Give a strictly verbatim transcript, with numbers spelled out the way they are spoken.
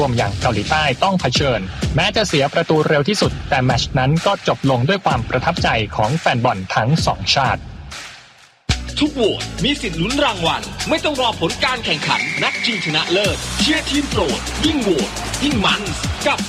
รวมอย่างเกาหลีใต้ต้องเผชิญแม้จะเสียประตูเร็วที่สุดแต่แมตช์นั้นก็จบลงด้วยความประทับใจของแฟนบอลทั้งสองชาติทุกโหวตมีสิทธิ์ลุ้นรางวัลไม่ต้องรอผลการแข่งขันนัดชิงชนะเลิศเชียร์ทีมโปรดยิ่งโหวตยิ่งมันกับ